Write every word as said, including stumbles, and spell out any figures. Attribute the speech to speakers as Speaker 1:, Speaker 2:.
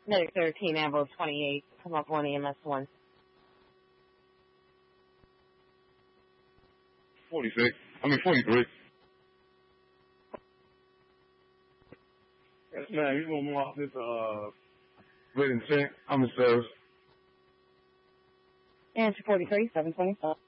Speaker 1: Medic thirteen, Ambo twenty-eight, come up one E M S one.
Speaker 2: forty-six, I mean forty-three. Yes, man, you want more off this, uh, written check? I'm in service.
Speaker 1: Answer forty-three, seven twenty-five.